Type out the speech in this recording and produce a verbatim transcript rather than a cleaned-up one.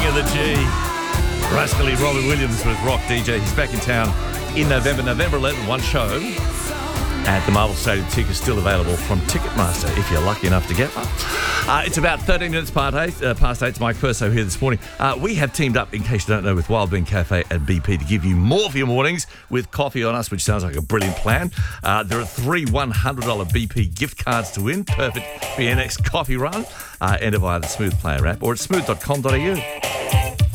of the G. Rascally Robbie Williams with Rock D J. He's back in town in November. November eleventh, one show at the Marvel Stadium. Tickets still available from Ticketmaster if you're lucky enough to get one. Uh, it's about thirteen minutes past eight. Uh, past eight. It's Mike Perso here this morning. Uh, we have teamed up, in case you don't know, with Wild Bean Cafe and B P to give you more for your mornings with coffee on us, which sounds like a brilliant plan. Uh, there are three one hundred dollars B P gift cards to win. Perfect for your next coffee run. Uh, enter via the Smooth Player app or at smooth dot com dot a u.